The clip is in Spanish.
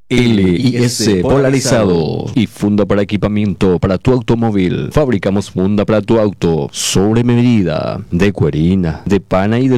LIS Polarizado y funda para equipamiento para tu automóvil. Fabricamos funda para tu auto sobre medida, de cuerina, de pana y de